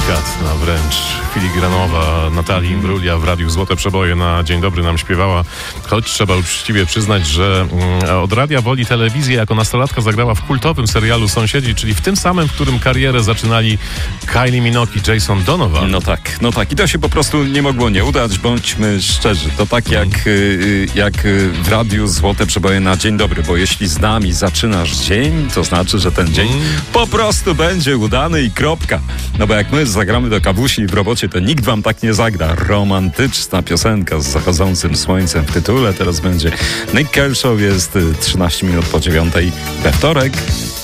delikatna, wręcz filigranowa Natalii Imbrulia w Radiu Złote Przeboje na Dzień Dobry nam śpiewała. Choć trzeba uczciwie przyznać, że od radia woli telewizję jako nastolatka zagrała w kultowym serialu Sąsiedzi, czyli w tym samym, w którym karierę zaczynali Kylie Minogue i Jason Donovan. No tak. I to się po prostu nie mogło nie udać, bądźmy szczerzy. To tak jak w Radiu Złote Przeboje na Dzień Dobry, bo jeśli z nami zaczynasz dzień, to znaczy, że ten dzień po prostu będzie udany i kropka. No bo jak my zagramy do kawusi w robocie, to nikt wam tak nie zagra. Romantyczna piosenka z zachodzącym słońcem w tytule. Teraz będzie Nick Kershaw, jest 13 minut po 9 we wtorek.